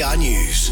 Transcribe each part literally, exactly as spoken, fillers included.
three R News.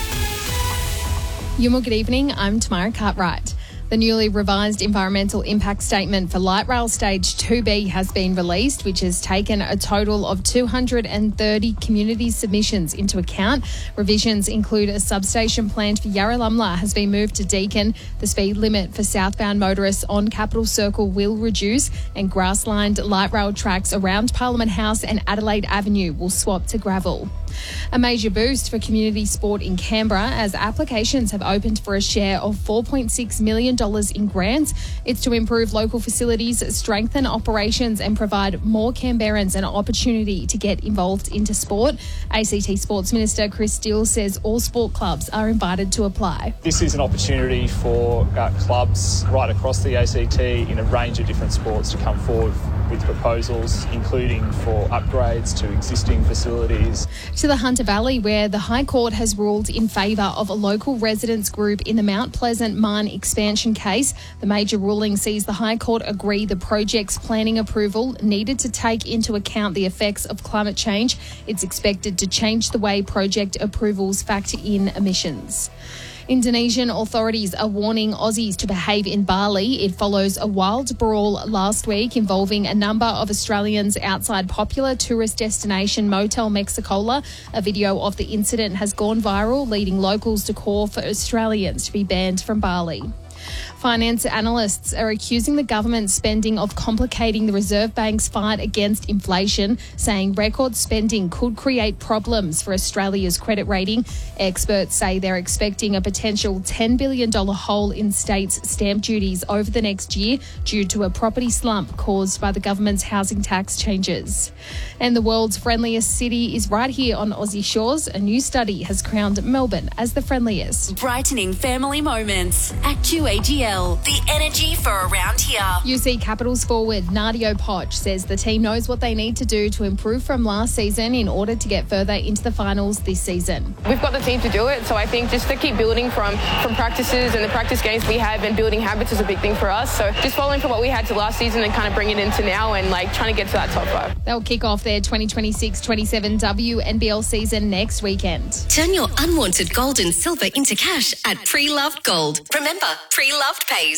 Yuma, good evening. I'm Tamara Cartwright. The newly revised environmental impact statement for Light Rail Stage two B has been released, which has taken a total of two hundred thirty community submissions into account. Revisions include a substation planned for Yarralumla has been moved to Deakin. The speed limit for southbound motorists on Capital Circle will reduce, and grass-lined light rail tracks around Parliament House and Adelaide Avenue will swap to gravel. A major boost for community sport in Canberra as applications have opened for a share of four point six million dollars in grants. It's to improve local facilities, strengthen operations and provide more Canberrans an opportunity to get involved into sport. A C T Sports Minister Chris Steele says all sport clubs are invited to apply. This is an opportunity for uh, clubs right across the A C T in a range of different sports to come forward with proposals, including for upgrades to existing facilities. To the Hunter Valley, where the High Court has ruled in favour of a local residents group in the Mount Pleasant mine expansion case. The major ruling sees the High Court agree the project's planning approval needed to take into account the effects of climate change. It's expected to change the way project approvals factor in emissions. Indonesian authorities are warning Aussies to behave in Bali. It follows a wild brawl last week involving a number of Australians outside popular tourist destination Motel Mexicola. A video of the incident has gone viral, leading locals to call for Australians to be banned from Bali. Finance analysts are accusing the government's spending of complicating the Reserve Bank's fight against inflation, saying record spending could create problems for Australia's credit rating. Experts say they're expecting a potential ten billion dollars hole in states' stamp duties over the next year due to a property slump caused by the government's housing tax changes. And the world's friendliest city is right here on Aussie shores. A new study has crowned Melbourne as the friendliest. Brightening family moments at Q A G L. The energy for around here. U C Capitals forward Nadio Poch says the team knows what they need to do to improve from last season in order to get further into the finals this season. We've got the team to do it, so I think just to keep building from, from practices and the practice games we have and building habits is a big thing for us. So just following from what we had to last season and kind of bring it into now and like trying to get to that top five. They'll kick off their twenty twenty-six twenty-seven W N B L season next weekend. Turn your unwanted gold and silver into cash at Pre-Loved Gold. Remember, Pre-Loved pays.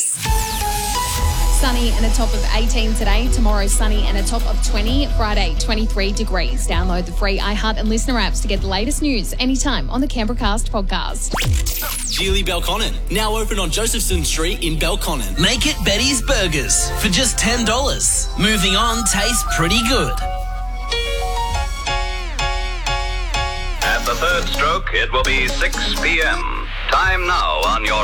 Sunny and a top of eighteen today. Tomorrow, sunny and a top of twenty. Friday, twenty-three degrees. Download the free iHeart and Listener apps to get the latest news anytime on the Canberra Cast podcast. Geely Belconnen, now open on Josephson Street in Belconnen. Make it Betty's Burgers for just ten dollars. Moving on tastes pretty good. At the third stroke, it will be six p.m. Time now on your